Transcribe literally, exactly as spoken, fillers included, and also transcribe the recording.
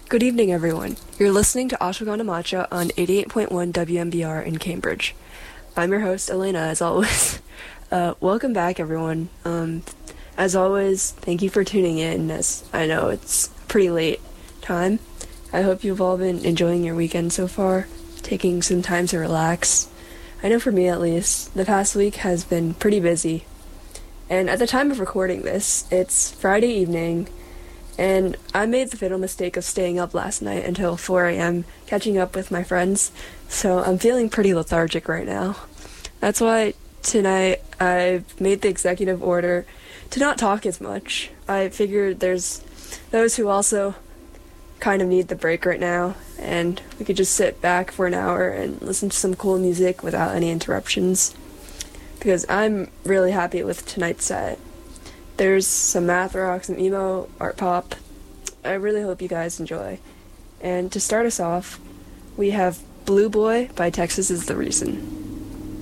Good evening, everyone. You're listening to Ashwagandha Matcha on eighty-eight point one W M B R in Cambridge. I'm your host, Elena, as always. Uh, welcome back, everyone. Um, as always, thank you for tuning in, as I know it's pretty late time. I hope you've all been enjoying your weekend so far, taking some time to relax. I know for me, at least, the past week has been pretty busy. And at the time of recording this, it's Friday evening, and I made the fatal mistake of staying up last night until four a.m., catching up with my friends, so I'm feeling pretty lethargic right now. That's why tonight I made the executive order to not talk as much. I figured there's those who also kind of need the break right now, and we could just sit back for an hour and listen to some cool music without any interruptions, because I'm really happy with tonight's set. There's some math rock, some emo, art pop. I really hope you guys enjoy. And to start us off, we have Blue Boy by Texas Is the Reason.